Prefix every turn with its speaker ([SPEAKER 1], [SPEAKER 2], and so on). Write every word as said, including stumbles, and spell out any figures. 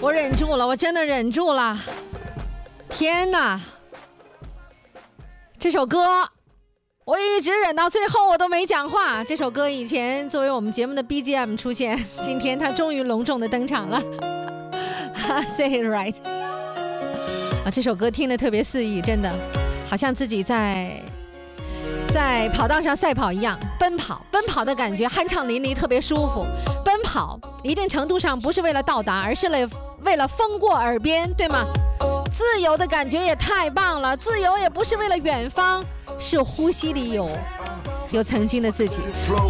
[SPEAKER 1] 我忍住了，我真的忍住了。天哪！这首歌我一直忍到最后，我都没讲话。这首歌以前作为我们节目的 B G M 出现，今天它终于隆重的登场了。Say it right。啊，这首歌听得特别肆意，真的，好像自己在在跑道上赛跑一样，奔跑，奔跑的感觉酣畅淋漓，特别舒服。奔跑一定程度上不是为了到达，而是为为了风过耳边，对吗？自由的感觉也太棒了，自由也不是为了远方，是呼吸里有有曾经的自己。